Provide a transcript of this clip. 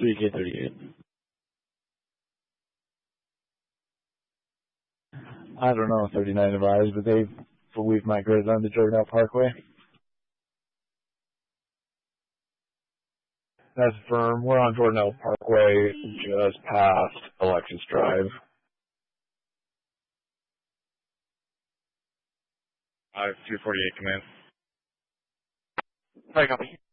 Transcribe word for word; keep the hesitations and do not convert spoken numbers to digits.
three K thirty-eight. I don't know, thirty-nine advised, but they we've migrated on the Jordanelle Parkway. That's firm. We're on Jordanelle Parkway, just past Alexis Drive. Uh, two forty-eight, command. Sorry, copy.